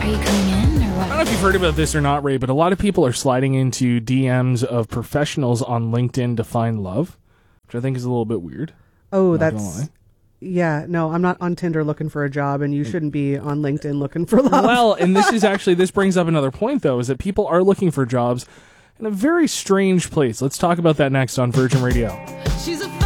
you coming in or I don't know what? if you've heard about this or not, Ray, but a lot of people are sliding into DMs of professionals on LinkedIn to find love, which I think is a little bit weird. Oh, Not gonna that's... lie. Yeah, no, I'm not on Tinder looking for a job, and you shouldn't be on LinkedIn looking for love. Well, and this brings up another point, though, is that people are looking for jobs in a very strange place. Let's talk about that next on Virgin Radio. She's a